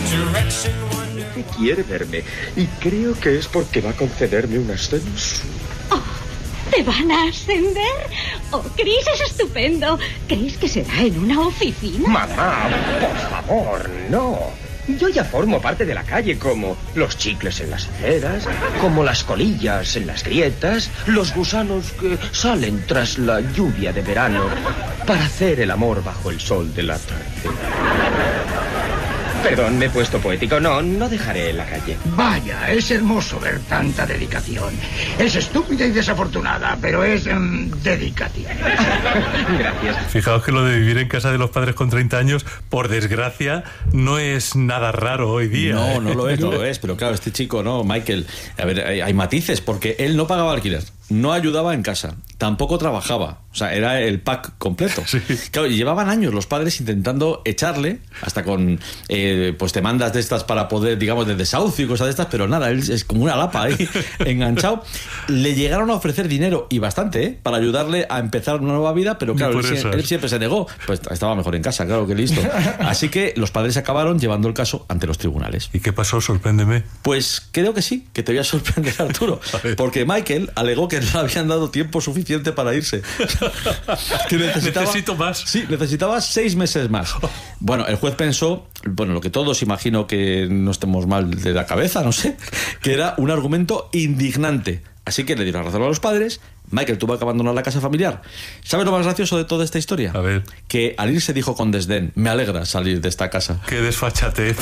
Quiere verme y creo que es porque va a concederme un ascenso. Oh, ¿te van a ascender? Oh, Chris, es estupendo. ¿Crees que será en una oficina? Mamá, por favor, no. Yo ya formo parte de la calle, como los chicles en las aceras, como las colillas en las grietas, los gusanos que salen tras la lluvia de verano para hacer el amor bajo el sol de la tarde. Perdón, me he puesto poético. No dejaré la calle. Vaya, es hermoso ver tanta dedicación. Es estúpida y desafortunada, pero es dedicativa. Gracias. Fijaos que lo de vivir en casa de los padres con 30 años, por desgracia, no es nada raro hoy día. No lo es, pero claro, este chico, no, Michael, a ver, hay matices, porque él no pagaba alquiler, no ayudaba en casa, tampoco trabajaba, o sea, era el pack completo. Sí. Claro, y llevaban años los padres intentando echarle, hasta con pues demandas de estas para poder, digamos, de desahucio y cosas de estas, pero nada, él es como una lapa ahí, enganchado. Le llegaron a ofrecer dinero, y bastante, para ayudarle a empezar una nueva vida, pero claro, él siempre se negó, pues estaba mejor en casa, claro que listo. Así que los padres acabaron llevando el caso ante los tribunales. ¿Y qué pasó? Sorpréndeme. Pues creo que sí, que te voy a sorprender, Arturo, porque Michael alegó que no le habían dado tiempo suficiente para irse. Que necesito más. Sí, necesitaba 6 meses más. Bueno, el juez pensó, bueno, lo que todos imagino que no estemos mal de la cabeza, no sé, que era un argumento indignante. Así que le dieron razón a los padres. Michael tuvo que abandonar la casa familiar. ¿Sabes lo más gracioso de toda esta historia? A ver. Que al irse dijo con desdén: me alegra salir de esta casa. ¡Qué desfachatez!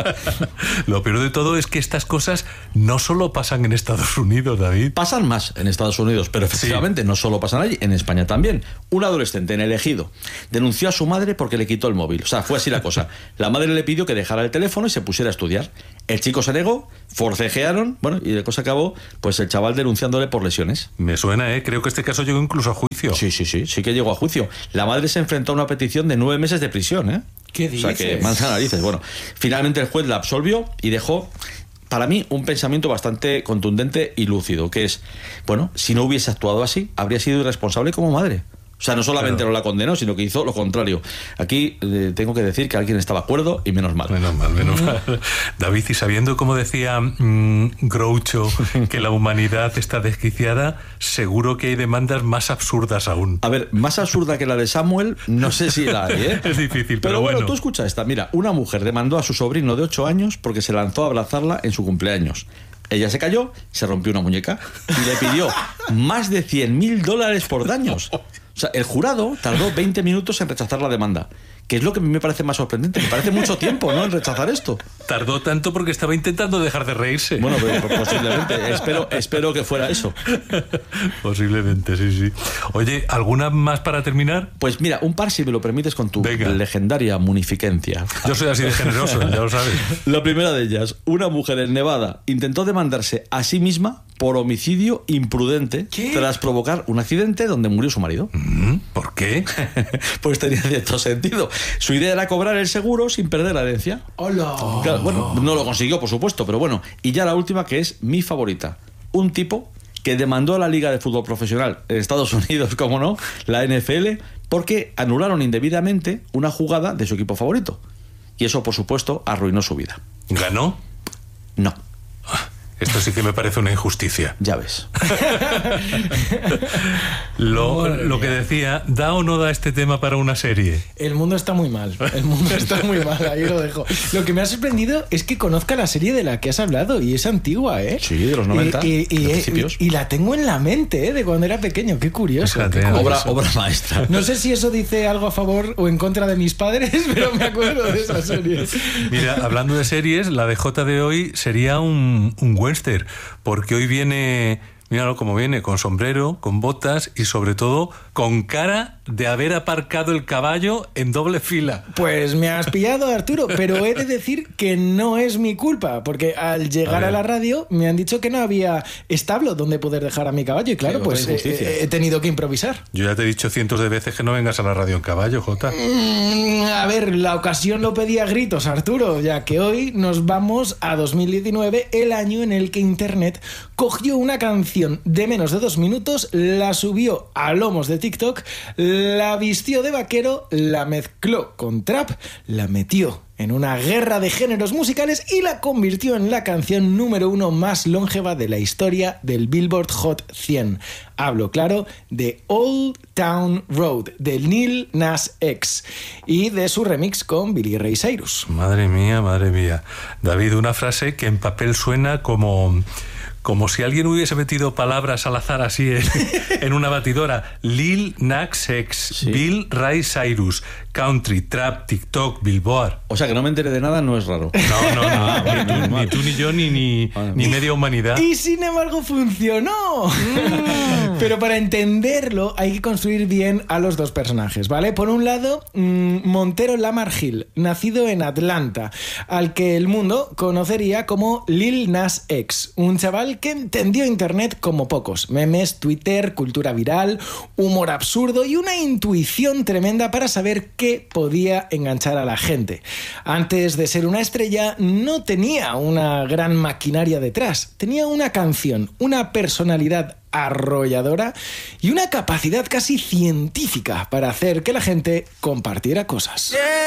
Lo peor de todo es que estas cosas no solo pasan en Estados Unidos, David. Pasan más en Estados Unidos, pero efectivamente no solo pasan allí, en España también. Un adolescente en El Ejido denunció a su madre porque le quitó el móvil. O sea, fue así la cosa. La madre le pidió que dejara el teléfono y se pusiera a estudiar. El chico se negó, forcejearon, bueno, y la cosa acabó, pues el chaval denunciándole por lesiones. Me suena, creo que este caso llegó incluso a juicio. Sí que llegó a juicio. La madre se enfrentó a una petición de 9 meses de prisión, ¿Qué dices? O sea, que mancha narices. Bueno, finalmente el juez la absolvió y dejó, para mí, un pensamiento bastante contundente y lúcido, que es, bueno, si no hubiese actuado así, habría sido irresponsable como madre. O sea, no solamente no la condenó, sino que hizo lo contrario. Aquí tengo que decir que alguien estaba acuerdo, y menos mal. Menos mal. David, y sabiendo, como decía Groucho, que la humanidad está desquiciada, seguro que hay demandas más absurdas aún. A ver, más absurda que la de Samuel, no sé si la hay, Es difícil, pero bueno, tú escucha esta. Mira, una mujer demandó a su sobrino de 8 años porque se lanzó a abrazarla en su cumpleaños. Ella se cayó, se rompió una muñeca y le pidió más de $100,000 por daños. O sea, el jurado tardó 20 minutos en rechazar la demanda, que es lo que a mí me parece más sorprendente. Me parece mucho tiempo, ¿no?, en rechazar esto. Tardó tanto porque estaba intentando dejar de reírse. Bueno, pero posiblemente. Espero que fuera eso. Posiblemente, sí. Oye, ¿alguna más para terminar? Pues mira, un par, si me lo permites, con tu legendaria munificencia. Yo soy así de generoso, ya lo sabes. La primera de ellas, una mujer en Nevada intentó demandarse a sí misma por homicidio imprudente tras provocar un accidente donde murió su marido. ¿Por qué? Pues tenía cierto sentido. Su idea era cobrar el seguro sin perder la herencia. ¡Hola! Claro, bueno, no lo consiguió, por supuesto, pero bueno. Y ya la última, que es mi favorita. Un tipo que demandó a la Liga de Fútbol Profesional en Estados Unidos, como no, la NFL, porque anularon indebidamente una jugada de su equipo favorito. Y eso, por supuesto, arruinó su vida. ¿Ganó? No. Esto sí que me parece una injusticia. Ya ves. Lo que decía, ¿da o no da este tema para una serie? El mundo está muy mal. Ahí lo dejo. Lo que me ha sorprendido es que conozca la serie de la que has hablado, y es antigua, Sí, de los 90, y la tengo en la mente, de cuando era pequeño. Qué curioso. Fíjate, obra maestra. No sé si eso dice algo a favor o en contra de mis padres, pero me acuerdo de esa serie. Mira, hablando de series, la de J de hoy sería un western, porque hoy viene, míralo como viene, con sombrero, con botas y sobre todo con cara de haber aparcado el caballo en doble fila. Pues me has pillado, Arturo, pero he de decir que no es mi culpa, porque al llegar a la radio me han dicho que no había establo donde poder dejar a mi caballo, y claro, pues he tenido que improvisar. Yo ya te he dicho cientos de veces que no vengas a la radio en caballo, Jota. A ver, la ocasión lo pedía a gritos, Arturo, ya que hoy nos vamos a 2019, el año en el que Internet cogió una canción de menos de 2 minutos, la subió a lomos de TikTok, la vistió de vaquero, la mezcló con trap, la metió en una guerra de géneros musicales y la convirtió en la canción número 1 más longeva de la historia del Billboard Hot 100. Hablo, claro, de Old Town Road, de Lil Nas X, y de su remix con Billy Ray Cyrus. Madre mía, madre mía. David, una frase que en papel suena como si alguien hubiese metido palabras al azar así en una batidora. Lil Nas X, sí. Bill Ray Cyrus, country, trap, TikTok, Billboard. O sea, que no me entere de nada no es raro. No, ni tú ni yo ni media humanidad. Y sin embargo funcionó. Pero para entenderlo hay que construir bien a los dos personajes, ¿vale? Por un lado, Montero Lamar Hill, nacido en Atlanta, al que el mundo conocería como Lil Nas X, un chaval que entendió Internet como pocos. Memes, Twitter, cultura viral, humor absurdo y una intuición tremenda para saber qué podía enganchar a la gente. Antes de ser una estrella, no tenía una gran maquinaria detrás. Tenía una canción, una personalidad arrolladora y una capacidad casi científica para hacer que la gente compartiera cosas.